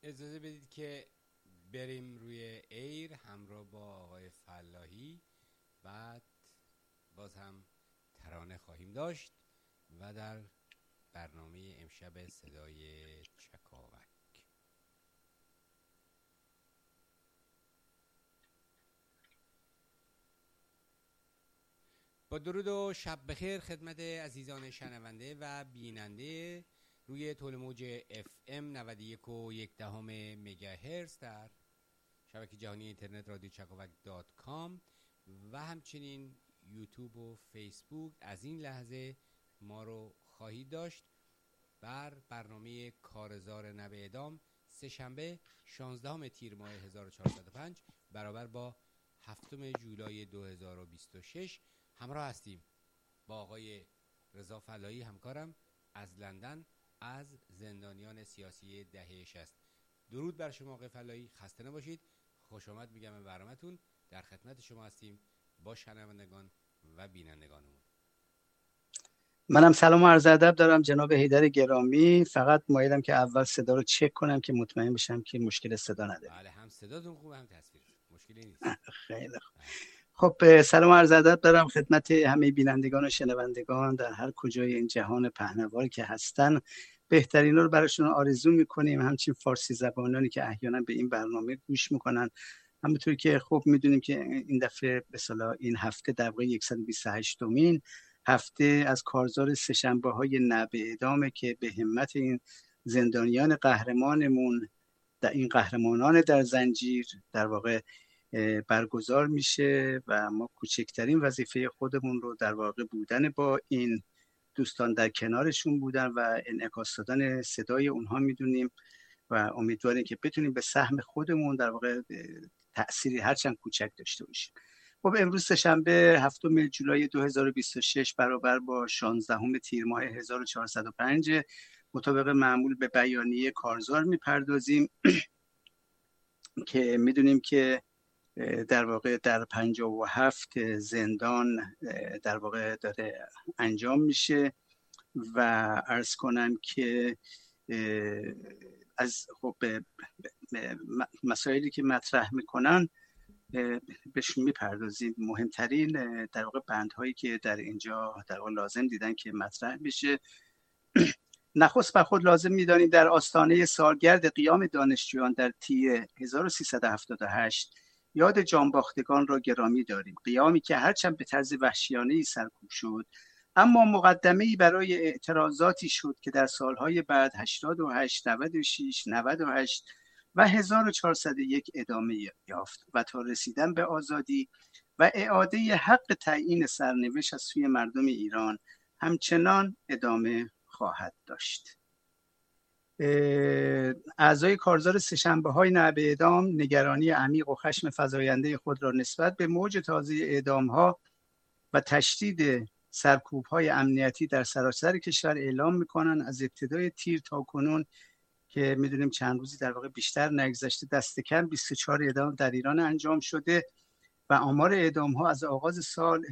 اجازه بدید که بریم روی ایر همراه با آقای فلاحی. بعد باز هم ترانه خواهیم داشت و در برنامه امشب صدای چکاوک. با درود و شب بخیر خدمت عزیزان شنونده و بیننده روی طول موج FM 91.1 مگاهرتز در شبکه جهانی اینترنت رادیو چکاوک.com و همچنین یوتیوب و فیسبوک. از این لحظه ما رو خواهید داشت بر برنامه کارزار نو اعدام سه‌شنبه 16 تیر ماه 1405 برابر با 7 جولای 2026 همراه هستیم با آقای رضا فلاحی همکارم از لندن از زندانیان سیاسی دهه 60. درود بر شما آقای فلاحی، خسته نباشید. خوش آمد میگم به برنامه‌تون. در خدمت شما هستیم با شنوندگان و بینندگانمون. منم سلام و عرض ادب دارم جناب حیدر گرامی. فقط مایلم که اول صدا رو چک کنم که مطمئن بشم که مشکل صدا نداریم. بله، هم صداتون خوبه هم تصویرتون، مشکلی نیست. خیلی خوب. خب سلام و عرض ادب دارم خدمت همه بینندگان و شنوندگان در هر کجای این جهان پهناور که هستن. بهترین رو براشون آرزو میکنیم. همچنین فارسی زبانانی که احیانا به این برنامه گوش میکنن. همونطور که خب میدونیم که این دفعه به اصطلاح این هفته در واقع 128مین هفته از کارزار سه‌شنبه‌های نو اعدامه که به همت این زندانیان قهرمانمون، در این قهرمانان در زنجیر در واقع برگزار میشه و ما کوچکترین وظیفه خودمون رو در واقع بودن با این دوستان در کنارشون بودن و انعکاس دادن صدای اونها میدونیم و امیدواریم که بتونیم به سهم خودمون در واقع تأثیری هرچند کوچک داشته باشیم. خب امروز سه‌شنبه 7 جولای 2026 برابر با 16 تیر ماه 1405 مطابق معمول به بیانیه کارزار میپردازیم که میدونیم که در واقع در 57 زندان در واقع داره انجام میشه و عرض کنم که از خب مسائلی که مطرح میکنن بهشون میپردازیم. مهمترین در واقع بندهایی که در اینجا در واقع لازم دیدن که مطرح بشه. نخست بر خود لازم می‌دانیم در آستانه سالگرد قیام دانشجویان در تیر 1378 یاد جانباختگان را گرامی داریم. قیامی که هرچند به طرز وحشیانه‌ای سرکوب شد اما مقدمه‌ای برای اعتراضاتی شد که در سالهای بعد 88 96 98 و 1401 ادامه یافت و تا رسیدن به آزادی و اعاده حق تعیین سرنوشت از سوی مردم ایران همچنان ادامه خواهد داشت. اعضای کارزار سه‌شنبه‌های نو اعدام نگرانی عمیق و خشم فزاینده خود را نسبت به موج تازه اعدام‌ها و تشدید سرکوب‌های امنیتی در سراسر کشور اعلام می‌کنند. از ابتدای تیر تا کنون که می‌دونیم چند روزی در واقع بیشتر نگذشته دست کم 24 اعدام در ایران انجام شده و آمار اعدام‌ها از آغاز سال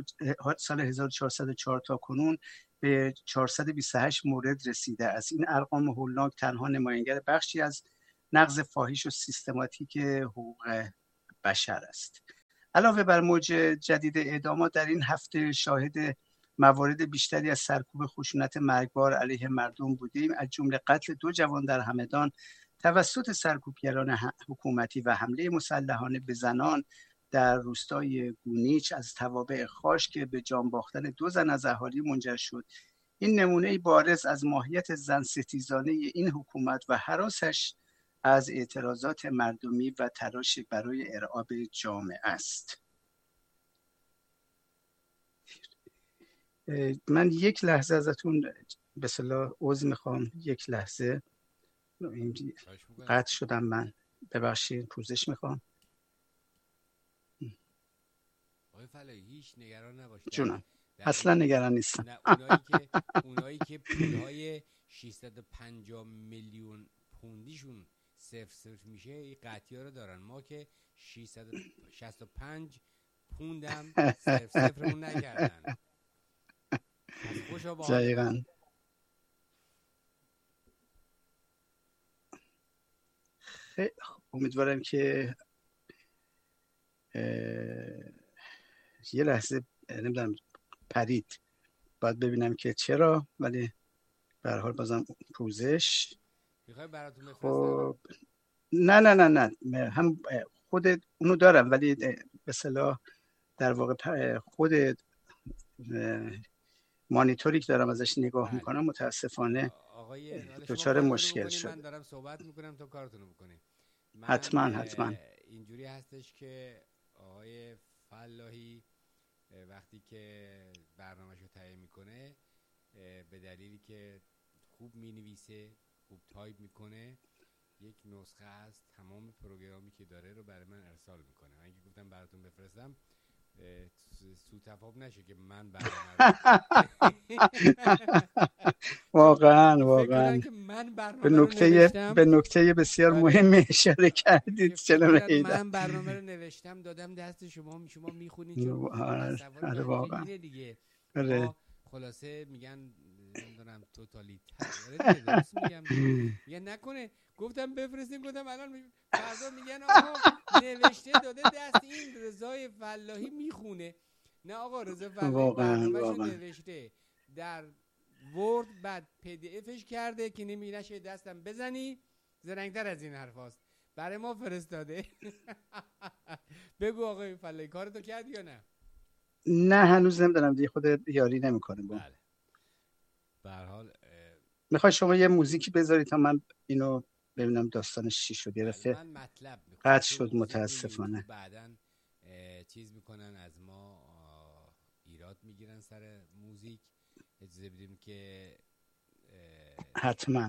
1404 تا کنون به 428 مورد رسیده است. این ارقام هولناک تنها نمایانگر بخشی از نقض فاحش و سیستماتیک حقوق بشر است. علاوه بر موج جدید اعدامات در این هفته شاهد موارد بیشتری از سرکوب خشونت مرگبار علیه مردم بودیم، از جمله قتل 2 جوان در همدان توسط سرکوبگران حکومتی و حمله مسلحانه به زنان در روستای گونیچ از توابع خاش که به جان باختن 2 زن از اهالی منجر شد. این نمونه بارز از ماهیت زنستیزانه این حکومت و هراسش از اعتراضات مردمی و تلاش برای ارعاب جامعه است. من یک لحظه ازتون به اصطلاح عذر میخوام. یک لحظه قطع شدم. من ببخشید، پوزش میخوام. آقای فلاحی هیچ نگران نباشید. جونم، اصلا نگران نیستم. نه، اونایی که پولهای 650 میلیون پوندیشون صفر میشه این قطعی ها رو دارن. ما که 665 پوندم صفرمون نکردن. خوشا با دقیقاً. امیدوارم که یه لحظه نمیدونم پرید، باید ببینم که چرا، ولی به هر حال بازم پوزش. میخوای براتون بفرستم؟ خب نه هم خود اونو دارم، ولی به اصطلاح در واقع خود مانیتوری که دارم ازش نگاه میکنم متاسفانه دچار مشکل شد. من دارم صحبت میکنم تا کارتونو بکنید. حتما اینجوری هستش که آقای فلاحی وقتی که برنامه‌شو تهیه میکنه به دلیلی که خوب مینویسه، خوب تایپ میکنه، یک نسخه از تمام پروگرامی که داره رو برای من ارسال میکنه. من که گفتم براتون بفرستم سوتفاهم نشه که من برنامه واقعا که من برنامه به نکته بسیار مهمی اشاره کردید جناب حیدر. من برنامه رو نوشتم دادم دست شما میخونید. واقعا دیگه ما خلاصه میگن نمیدونم توتالیتر درست میگن نکنه. گفتم بفرستین، گفتم الان فردا میگن آقا نوشته داده دست این رضای فلاحی میخونه. نه آقا، رضا فلاحی برنامه‌شو نوشته در ورد، بعد پی دی افش کرده که نمیشه دستم بزنی، زرنگتر از این حرفاست برای ما فرستاده. بگو آقای فلاحی کارتو کردی یا نه؟ نه هنوز نمیدونم دیگه، خود یاری نمیکنه. بله. به هر حال میخوای شما یه موزیکی بذاری تا من اینو ببینم داستانش چی شد. یه دفعه من مطلب قطع شد متاسفانه. بعدن چیز میکنن از ما، ایراد میگیرن سر موزیک. اجازه بدیم که حتما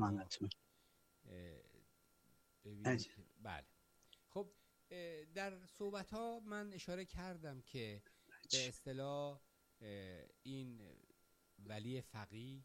بله. خب در صحبت ها من اشاره کردم که به اصطلاح این ولی فقیه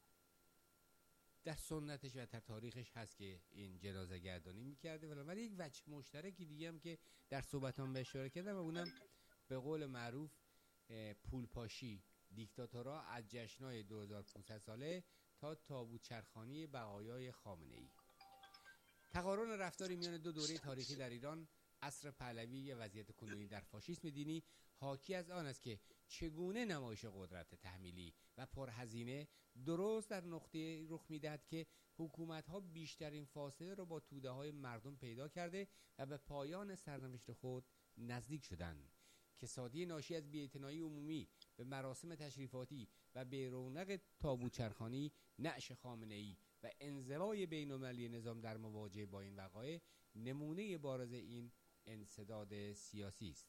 در سنتش و در تاریخش هست که این جنازه گردانی میکرده، ولی یک وجه مشترکی دیگه هم که در صحبتام به اشاره کردم و اونم به قول معروف پولپاشی دیکتاتورها از جشن‌های 2500 ساله تا تابوت چرخانی بقایای خامنه‌ای. تقارن رفتاری میان دو دوره تاریخی در ایران، عصر پهلوی و وضعیت کنونی در فاشیسم دینی، حاکی از آن است که چگونه نمایش قدرت تحمیلی و پرهزینه درست در نقطه رخ می‌دهد که حکومت‌ها بیشترین فاصله را با توده‌های مردم پیدا کرده و به پایان سرنوشت خود نزدیک شدند. کسادی ناشی از بی‌اعتنایی عمومی به مراسم تشریفاتی و به رونق تابوت چرخانی، نعش خامنه‌ای و انزوای بین‌المللی نظام در مواجهه با این وقایع نمونه بارز این انسداد سیاسی است.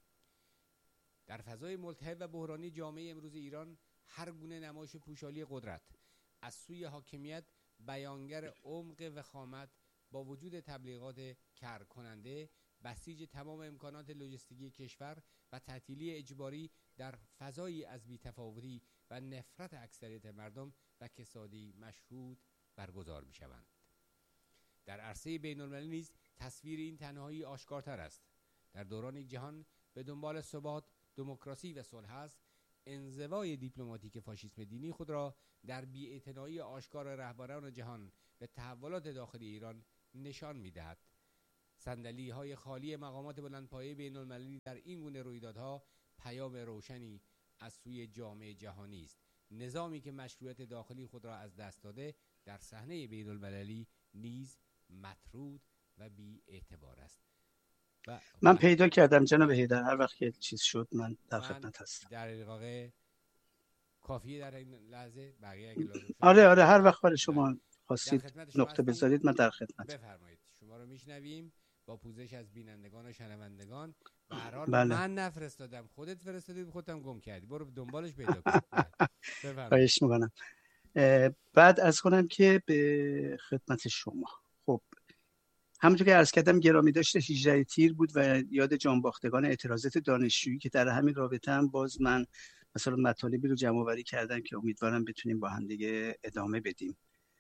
در فضای ملتهب و بحرانی جامعه امروز ایران، هر گونه نمایش پوشالی قدرت از سوی حاکمیت بیانگر عمق وخامت با وجود تبلیغات کر کننده، بسیج تمام امکانات لوجستیکی کشور و تعطیلی اجباری در فضایی از بی‌تفاوتی و نفرت اکثریت مردم و کسادی مشهود برگزار می‌شوند. در عرصه بین‌المللی نیز تصویر این تنهایی آشکارتر است. در دوران یک جهان به دنبال ثبات، دموکراسی و صلح است، انزوای دیپلماتیک فاشیسم دینی خود را در بی‌اعتنایی آشکار رهبران جهان به تحولات داخلی ایران نشان می‌دهد. صندلی‌های خالی مقامات بلندپایه بین‌المللی در این گونه رویدادها پیام روشنی از سوی جامعه جهانی است. نظامی که مشروعیت داخلی خود را از دست داده در صحنه بین‌المللی نیز مطرود و بی‌اعتبار است. من پیدا کردم جناب حیدر، هر وقت که چیز شد من در خدمت هستم. در واقع کافیه در این لحظه، بقیه اگه لازم آره هر وقت شما خواستید نقطه بذارید من در خدمت. بفرمایید. شما رو میشنویم با پوزش از بینندگان و شنوندگان. به هر حال بله. من نفرستادم، خودت فرستادی، خودت گم کردی، برو دنبالش پیدا کن. بفرمایید. خواهش می‌کنم. بعد از کنم که به خدمت شما. خب همونطور که عرض کردم گرامی داشته 18 تیر بود و یاد جانباختگان اعتراضات دانشجویی که در همین رابطه هم باز من مثلا مطالبی رو جمع آوری کردم که امیدوارم بتونیم با هم دیگه ادامه بدیم.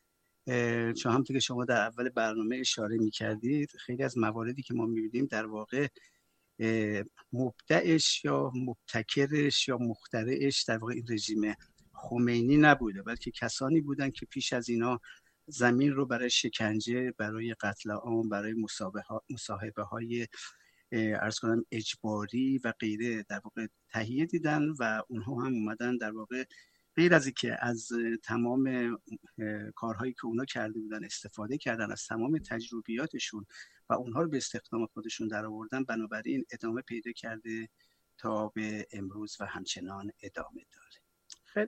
چون همونطور که شما در اول برنامه اشاره می‌کردید، خیلی از مواردی که ما می‌بینیم در واقع مبدعش یا مبتکرش یا مخترعش در واقع این رژیم خمینی نبوده، بلکه کسانی بودن که پیش از اینا زمین رو برای شکنجه، برای قتل عام، برای مصاحبه های عرض کنم اجباری و غیره در واقع تهیه دیدن و اونها هم اومدن در واقع غیر از اینکه از تمام کارهایی که اونا کرده بودن استفاده کردن، از تمام تجربیاتشون و اونها رو به استخدام خودشون در آوردن، بنابراین ادامه پیدا کرده تا به امروز و همچنان ادامه داره. خیلی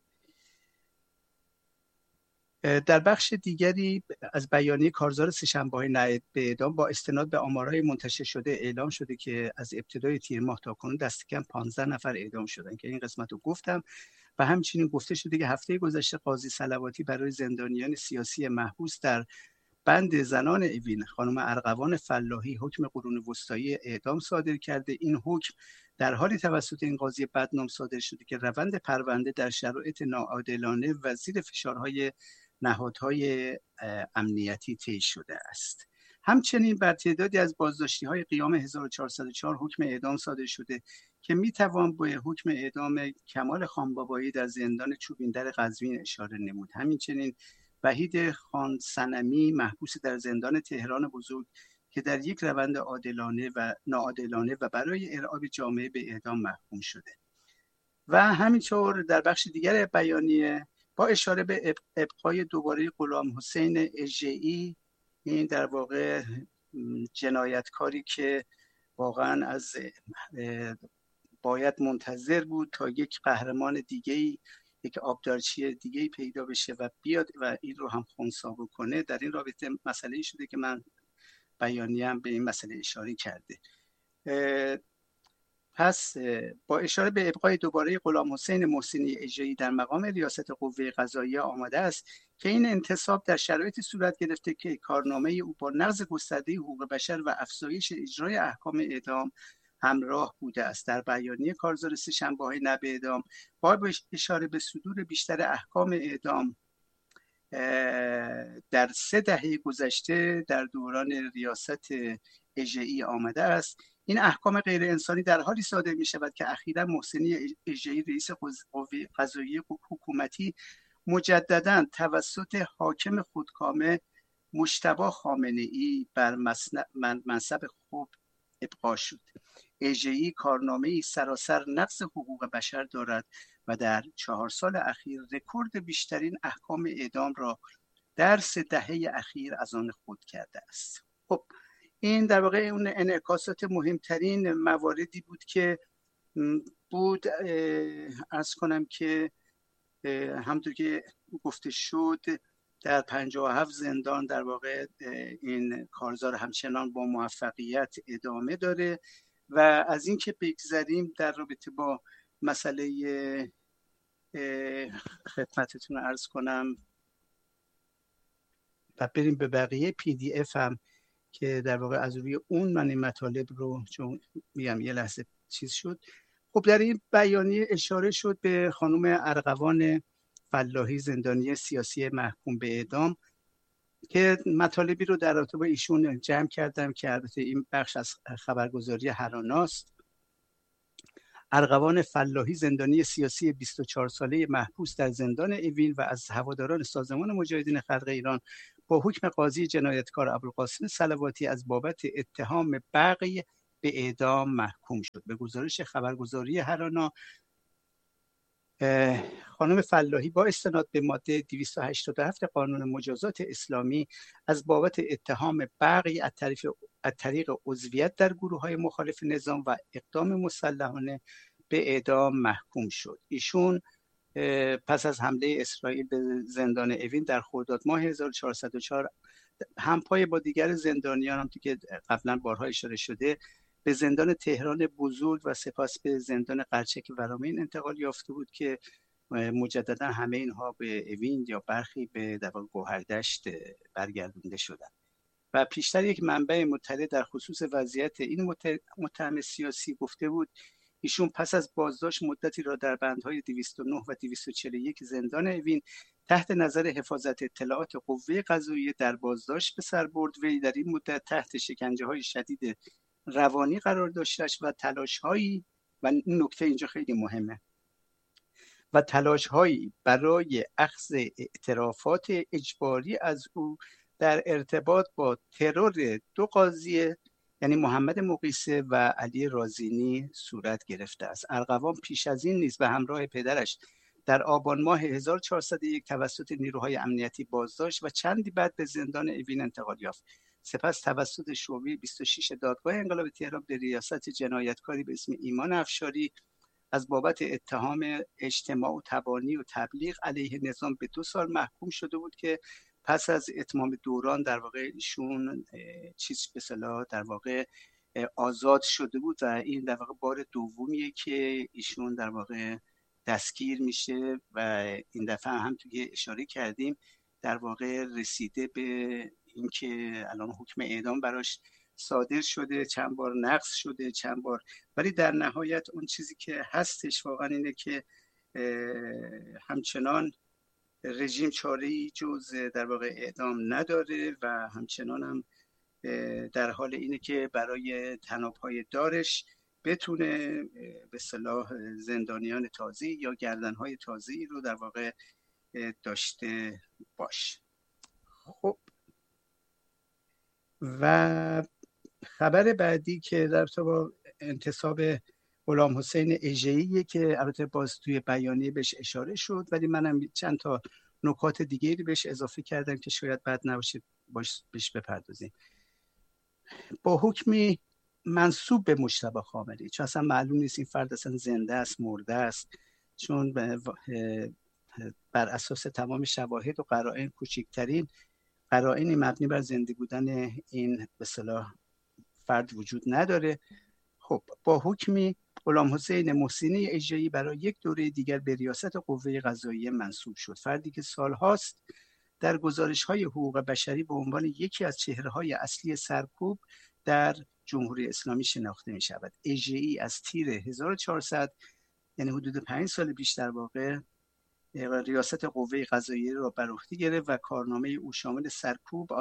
در بخش دیگری از بیانیه کارزار سه‌شنبه‌های نائب به اعدام با استناد به آمارهای منتشر شده اعلام شده که از ابتدای تیر ماه تا کنون دست کم 15 نفر اعدام شدن که این قسمت رو گفتم و همچنین گفته شده که هفته گذشته قاضی صلواتی برای زندانیان سیاسی محبوس در بند زنان اوین خانم ارغوان فلاحی حکم قرون وسطایی اعدام صادر کرده. این حکم در حالی توسط این قاضی بدنام صادر شده که روند پرونده در شرایط ناعادلانه و زیر فشارهای نهادهای امنیتی طی شده است. همچنین بر تعدادی از بازداشتی‌های قیام 1404 حکم اعدام صادر شده که میتوان به حکم اعدام کمال خانبابایی در زندان چوبیندر قزوین اشاره نمود. همچنین وحید خان صنمی محبوس در زندان تهران بزرگ که در یک روند عادلانه و ناعادلانه و برای ارعاب جامعه به اعدام محکوم شده. و همینطور در بخش دیگر بیانیه با اشاره به ابقای دوباره غلام حسین اژه‌ای، این در واقع جنایتکاری که واقعا از باید منتظر بود تا یک قهرمان دیگه‌ای، یک آبدارچی دیگه‌ای پیدا بشه و بیاد و این رو هم خنثی بکنه. در این رابطه مسئله شده که من بیانیه‌ام به این مسئله اشاره کرده. پس با اشاره به ابقای دوباره غلام حسین محسنی اژه‌ای در مقام ریاست قوه قضاییه آمده است که این انتصاب در شرایطی صورت گرفته که کارنامه او با نقض گسترده حقوق بشر و افزایش اجرای احکام اعدام همراه بوده است. در بیانیه کارزار سه‌شنبه‌های نائب اعدام با اشاره به صدور بیشتر احکام اعدام در 3 دهه گذشته در دوران ریاست اژه‌ای آمده است. این احکام غیر انسانی در حالی صادر می شود که اخیراً محسنی اژه‌ای رئیس قوه قضاییه حکومتی مجدداً توسط حاکم خودکامه مجتبی خامنه‌ای بر منصب خود ابقا شد. اژه‌ای کارنامه‌ای سراسر نقض حقوق بشر دارد و در 4 سال اخیر رکورد بیشترین احکام اعدام را در 3 دهه اخیر از آن خود کرده است. خب این در واقع اون انعکاسات مهمترین مواردی بود که بود. عرض کنم که همونطور که گفته شد در 57 زندان در واقع این کارزار همچنان با موفقیت ادامه داره. و از این که بگذریم در رابطه با مسئله خدمتتون عرض کنم و بریم به بقیه PDF هم که در واقع از روی اون من این مطالب رو چون میگم یه لحظه چیز شد. خب در این بیانیه اشاره شد به خانم ارغوان فلاحی زندانی سیاسی محکوم به اعدام که مطالبی رو در رابطه با ایشون جمع کردم که البته این بخش از خبرگزاری هراناست. ارغوان فلاحی زندانی سیاسی 24 ساله محبوس در زندان اوین و از هواداران سازمان مجاهدین خلق ایران با حکم قاضی جنایتکار ابوالقاسم صلواتی از بابت اتهام بغی به اعدام محکوم شد. به گزارش خبرگزاری هرانا، خانم فلاحی با استناد به ماده 287 قانون مجازات اسلامی از بابت اتهام بغی از طریق عضویت در گروه‌های مخالف نظام و اقدام مسلحانه به اعدام محکوم شد. ایشون پس از حمله اسرائیل به زندان اوین در خرداد ماه 1404 همپای با دیگر زندانیان هم که قبلا بارها اشاره شده به زندان تهران بزرگ و سپس به زندان قرچک ورامین انتقال یافته بود که مجددا همه اینها به اوین یا برخی به گوهردشت برگردونده شدند. و پیشتر یک منبع مطلع در خصوص وضعیت این متهم سیاسی گفته بود ایشون پس از بازداشت مدتی را در بندهای 209 و 241 زندان اوین تحت نظر حفاظت اطلاعات قوه قضاییه در بازداشت به سر برد. وی در این مدت تحت شکنجه‌های شدید روانی قرار داشتش و تلاش‌هایی، و این نکته اینجا خیلی مهمه، و تلاش‌هایی برای اخذ اعترافات اجباری از او در ارتباط با ترور دو قاضی، یعنی محمد مقیسه و علی رازینی صورت گرفته است. ارغوان پیش از این نیز به همراه پدرش در آبان ماه 1401 توسط نیروهای امنیتی بازداشت و چندی بعد به زندان اوین انتقال یافت. سپس توسط شعبه 26 دادگاه انقلاب تهران به ریاست جنایتکاری به اسم ایمان افشاری از بابت اتهام اجتماع و تبانی و تبلیغ علیه نظام به 2 سال محکوم شده بود که پس از اتمام دوران در واقع ایشون به اصطلاح در واقع آزاد شده بود و این در واقع بار دومیه که ایشون در واقع دستگیر میشه و این دفعه هم توی اشاره کردیم در واقع رسیده به اینکه الان حکم اعدام براش صادر شده، چند بار نقض شده، چند بار، ولی در نهایت اون چیزی که هستش واقعا اینه که همچنان رژیم چاره‌ای جز در واقع اعدام نداره و همچنان هم در حال اینه که برای طناب‌های دارش بتونه به اصطلاح زندانیان تازه یا گردن‌های تازه‌ای رو در واقع داشته باشه. خب و خبر بعدی که در رابطه با انتصاب غلام حسین اژه‌ایه که البته باز توی بیانیه بهش اشاره شد، ولی منم چند تا نکات دیگری بهش اضافه کردم که شاید بد نباشه بهش بپردازیم. با حکمی منسوب به مجتبی خامنه‌ای، چون اصلا معلوم نیست این فرد اصلا زنده است مرده است، چون بر اساس تمام شواهد و قرائن کوچکترین قرائنی مبنی بر زنده بودن این به اصطلاح فرد وجود نداره. خب با حکمی غلام حسین محسنی اژه‌ای برای یک دوره دیگر به ریاست قوه قضاییه منصوب شد. فردی که سالهاست در گزارش‌های حقوق بشری به عنوان یکی از چهره‌های اصلی سرکوب در جمهوری اسلامی شناخته می‌شود. اژه‌ای از تیر 1400 یعنی حدود 5 سال پیش در واقع ریاست قوه قضاییه را بر عهده گرفت و کارنامه او شامل سرکوب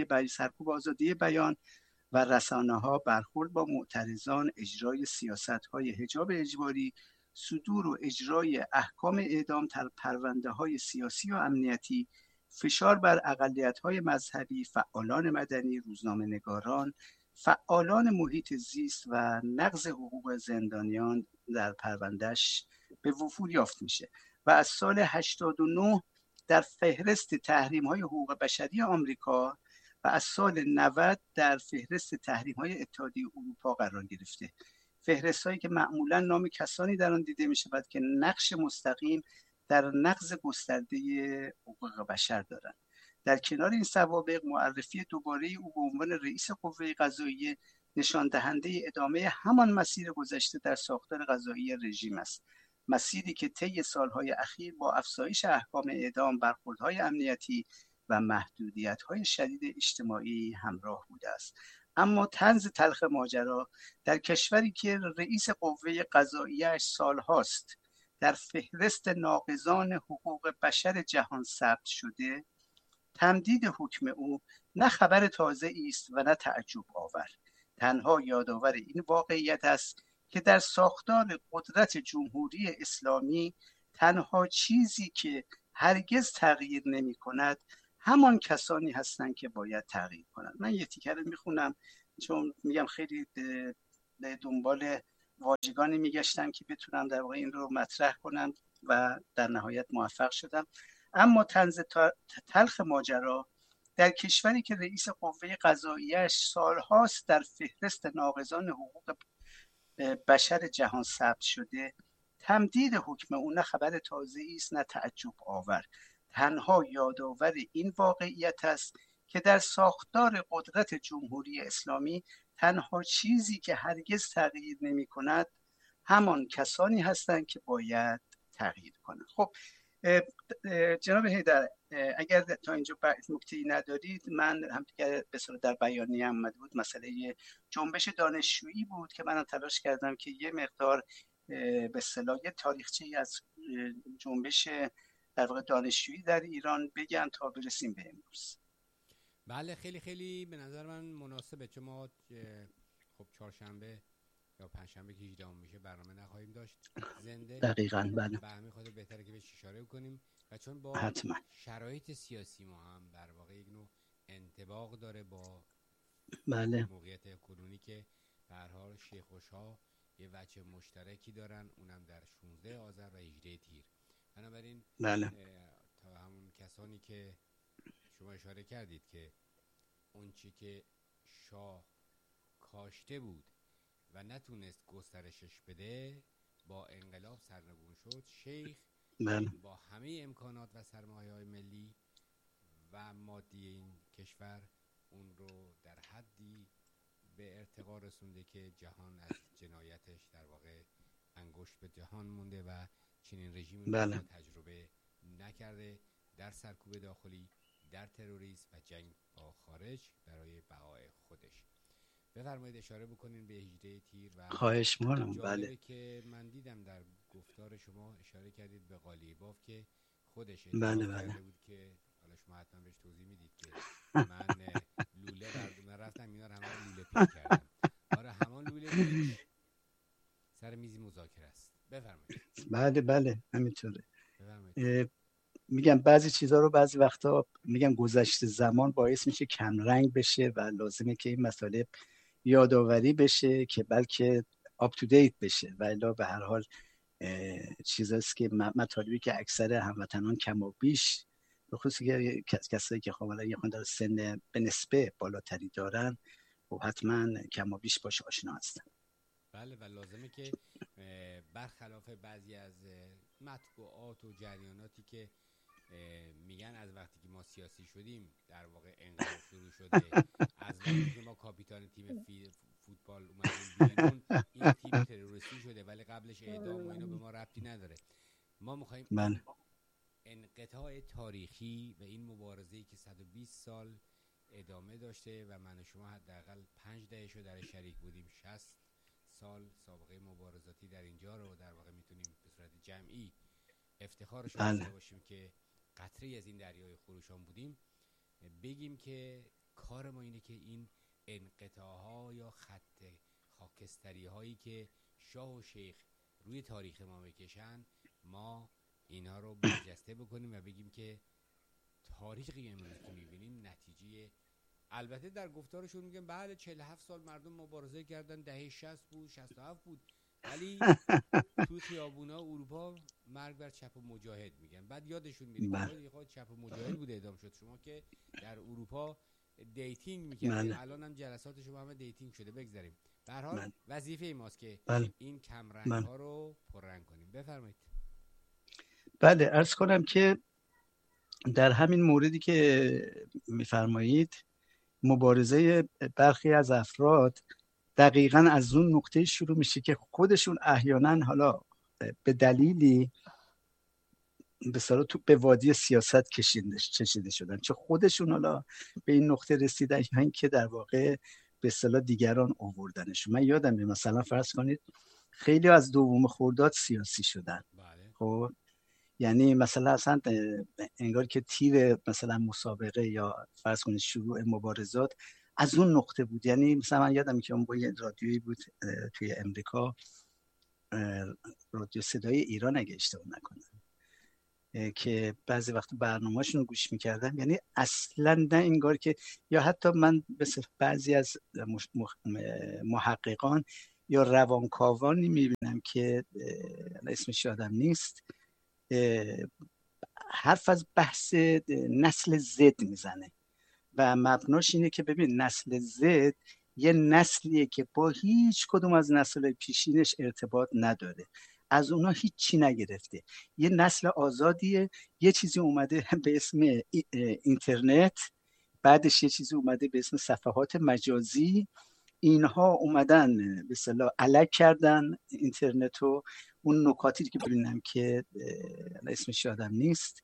آزادی بیان و رسانه‌ها، برخورد با معترضان، اجرای سیاست‌های حجاب اجباری، صدور و اجرای احکام اعدام در پرونده‌های سیاسی و امنیتی، فشار بر اقلیت‌های مذهبی، فعالان مدنی، روزنامه‌نگاران، فعالان محیط زیست و نقض حقوق زندانیان در پروندهش به وفور یافت میشه و از سال 89 در فهرست تحریم‌های حقوق بشری آمریکا و از سال 90 در فهرست تحریم‌های اتحادیه اروپا قرار گرفته. فهرست‌هایی که معمولاً نام کسانی در آن دیده می‌شود که نقش مستقیم در نقض گسترده حقوق بشر دارند. در کنار این سوابق معرفی دوباره او به عنوان رئیس قوه قضاییه نشان دهنده ادامه همان مسیر گذشته در ساختار قضایی رژیم است. مسیری که طی سالهای اخیر با افزایش احکام اعدام، برخوردهای امنیتی و محدودیت‌های شدید اجتماعی همراه بوده است. اما طنز تلخ ماجرا در کشوری که رئیس قوه قضاییه‌اش سالهاست در فهرست ناقضان حقوق بشر جهان ثبت شده، تمدید حکم او نه خبر تازه‌ای است و نه تعجب آور. تنها یادآور این واقعیت است که در ساختار قدرت جمهوری اسلامی تنها چیزی که هرگز تغییر نمی‌کند همان کسانی هستند که باید تغییر کنند. من یه تیکه رو میخونم چون میگم خیلی دنبال واژگانی میگشتم که بتونم در واقع این رو مطرح کنم و در نهایت موفق شدم. اما طنز تلخ ماجرا در کشوری که رئیس قوه قضاییه‌اش سالهاست در فهرست ناقضان حقوق بشر جهان ثبت شده، تمدید حکم او نه خبر تازه‌ای است نه تعجب آور. تنها یادآور این واقعیت است که در ساختار قدرت جمهوری اسلامی تنها چیزی که هرگز تغییر نمی‌کند همان کسانی هستند که باید تغییر کنند. خب جناب حیدر، اگر تا اینجا نکته‌ای ندارید، من هم به صورت در بیانیه آمده بود مسئله جنبش دانشجویی بود که من تلاش کردم که یه مقدار به اصطلاح تاریخچه‌ای از جنبش در واقع دانشجویی در ایران بگم تا برسیم به امروز. بله خیلی خیلی به نظر من مناسبه، چون ما خب چهارشنبه یا پنجشنبه که 18 میشه برنامه نخواهیم داشت زنده. دقیقاً بله. به همین خاطر بهتره که بهش اشاره کنیم و چون با حتما شرایط سیاسی ما هم در واقع یک نوع انطباق داره با بله موقعیت کنونی که به هر حال شیخوش‌ها یه وجه مشترکی دارن، اونم در 16 آذر و 18 تیر. بنابراین بله تا همون کسانی که شما اشاره کردید که اون چی که شاه کاشته بود و نتونست گسترشش بده با انقلاب سرنگون شد، شیخ بله با همه امکانات و سرمایه‌های ملی و مادی این کشور اون رو در حدی به ارتقا رسونده که جهان از جنایتش در واقع انگشت به جهان مونده و چنین رژیمی بله. رو تجربه نکرده در سرکوب داخلی، در تروریسم و جنگ با خارج برای بقای خودش. بفرمایید اشاره بکنین به 18 تیر. و خواهش می‌کنم. بله که من دیدم در گفتار شما اشاره کردید به قالیباف که خودش بله کرده بود که حالا شما حتما بهش توضیح میدید که من لوله بردم رفتم اینا رو همه لوله پیچ کردم. آره همان لوله پیچ سر میز مذاکره است. بفرمایید. بله همینطوره. بفرمایید. میگم بعضی چیزها رو بعضی وقتا میگم گذشته زمان باعث میشه کم رنگ بشه و لازمه که این مسئله یادآوری بشه که بلکه آپ تو دیت بشه و الا به هر حال چیزاست که مطالبی که اکثر هموطنان کم و بیش به خصوص کسایی که خب یه خورده سن به نسبه بالاتری دارن و حتما کم و بیش باش آشنا هستن. بله و لازمه که برخلاف بعضی از مطبوعات و جریاناتی که میگن از وقتی که ما سیاسی شدیم در واقع انقلاب شروع شده، از وقتی که ما کاپیتان تیم فوتبال اومدیم بیرون این تیم تروریستی شده، ولی قبلش اعدام و اینا به ما ربطی نداره. ما میخوایم انقطاع تاریخی و این مبارزه‌ای که 120 سال ادامه داشته و من و شما حداقل 5 دهه در شریک بودیم، 60 سال سابقه مبارزاتی در اینجا رو در واقع میتونیم به صورت جمعی افتخارش داشته باشیم که قطره‌ای از این دریای خروشان بودیم. بگیم که کار ما اینه که این انقطاع‌ها یا خط خاکستری هایی که شاه و شیخ روی تاریخ ما میکشن، ما اینا رو برجسته بکنیم و بگیم که تاریخی امروز که میبینیم نتیجه، البته در گفتارشون میگن بله 47 سال مردم مبارزه کردن، دهه 60 بود 67 بود، ولی تو خیابونا اروپا مرگ بر چپ مجاهد میگن. بعد یادشون میره که خود چپ مجاهد بود اعدام شد. شما که در اروپا دیتینگ میکنید، الان هم جلسات شما همه دیتینگ شده. بگذاریم به هر حال وظیفه ماست که این کم رنگ ها رو پررنگ کنیم. بفرمایید. بله عرض کنم که در همین موردی که میفرمایید مبارزه برخی از افراد دقیقاً از اون نقطه شروع میشه که خودشون احیانا حالا به دلیلی به صلاح تو به وادی سیاست کشیده شدن، چه خودشون حالا به این نقطه رسیدن که در واقع به اصطلاح دیگران آوردنشون. من یادم میاد مثلا فرض کنید خیلی از دوم خرداد سیاسی شدن. خب یعنی مثلا اصلا انگار که تیر مثلا مسابقه یا فرض کنید شروع مبارزات از اون نقطه بود. یعنی مثلا من یادم که اون با یه رادیویی بود توی امریکا، رادیو صدای ایران اگه اشتباه نکنم، که بعضی وقت برنامه‌شون رو گوش می‌کردم، یعنی اصلا نه انگار که، یا حتی من مثل بعضی از محققان یا روانکاوانی می‌بینم که اسمش یادم نیست، حرف از بحث نسل زد میزنه و مبناش اینه که ببین نسل زد یه نسلیه که با هیچ کدوم از نسل پیشینش ارتباط نداره، از اونا هیچی نگرفته، یه نسل آزادیه. یه چیزی اومده به اسم اینترنت، بعدش یه چیزی اومده به اسم صفحات مجازی، اینها اومدن به اصطلاح الک کردن اینترنتو. اون نکاتی که ببینم که اسمش یادم نیست،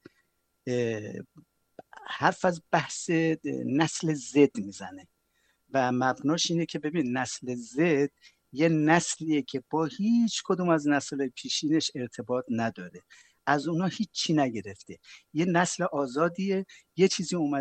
حرف از بحث نسل زد میزنه و مبناش اینه که ببین نسل زد یه نسلیه که با هیچ کدوم از نسل پیشینش ارتباط نداره، از اونا هیچی نگرفته، یه نسل آزادیه. یه چیزی اومده